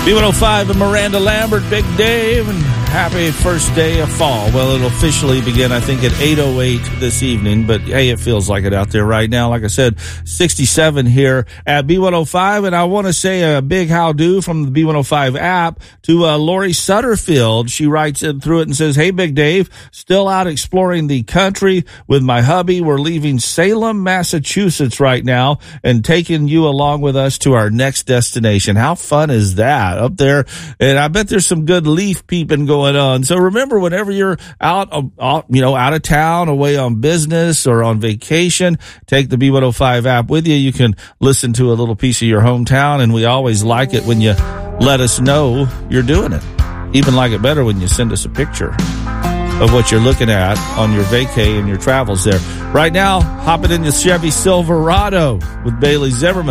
B105 and Miranda Lambert, Big Dave, and happy first day of fall. Well, it'll officially begin, I think, at 8:08 this evening, but hey, it feels like it out there right now. Like I said, 67 here at B105, and I want to say a big how-do from the B105 app to Lori Sutterfield. She writes in through it and says, "Hey, Big Dave, still out exploring the country with my hubby. We're leaving Salem, Massachusetts right now and taking you along with us to our next destination." How fun is that up there? And I bet there's some good leaf peeping going on. So remember, whenever you're out of town, away on business or on vacation, take the B105 app with you. You can listen to a little piece of your hometown, and we always like it when you let us know you're doing it. Even like it better when you send us a picture of what you're looking at on your vacay and your travels there. Right now, hopping in the Chevy Silverado with Bailey Zimmerman.